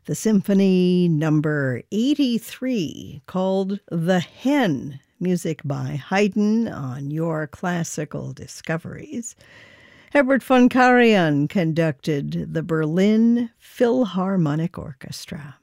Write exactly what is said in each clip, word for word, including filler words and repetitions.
the Symphony number eighty-three, called The Hen, music by Haydn on Your Classical Discoveries. Herbert von Karajan conducted the Berlin Philharmonic Orchestra.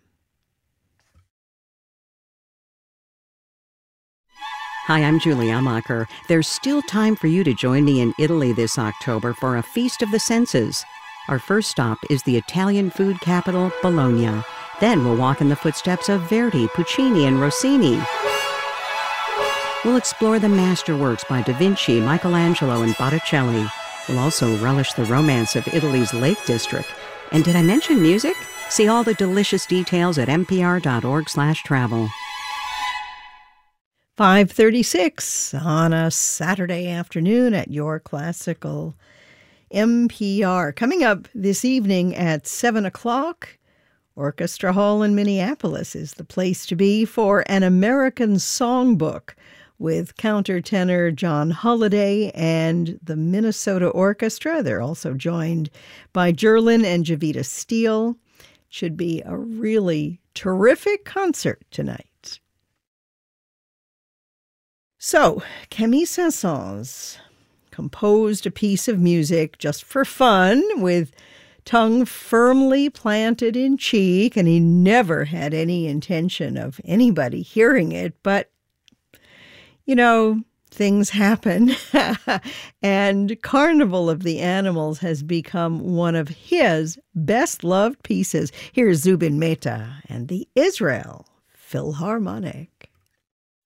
Hi, I'm Julie Amacher. There's still time for you to join me in Italy this October for a Feast of the Senses. Our first stop is the Italian food capital, Bologna. Then we'll walk in the footsteps of Verdi, Puccini, and Rossini. We'll explore the masterworks by Da Vinci, Michelangelo, and Botticelli. We'll also relish the romance of Italy's Lake District. And did I mention music? See all the delicious details at npr.org slash travel. five thirty-six on a Saturday afternoon at Your Classical N P R. Coming up this evening at seven o'clock, Orchestra Hall in Minneapolis is the place to be for an American Songbook with countertenor John Holliday and the Minnesota Orchestra. They're also joined by Jerlin and Javita Steele. Should be a really terrific concert tonight. So, Camille Saint-Saëns composed a piece of music just for fun, with tongue firmly planted in cheek, and he never had any intention of anybody hearing it, but, you know, things happen, and Carnival of the Animals has become one of his best-loved pieces. Here's Zubin Mehta and the Israel Philharmonic.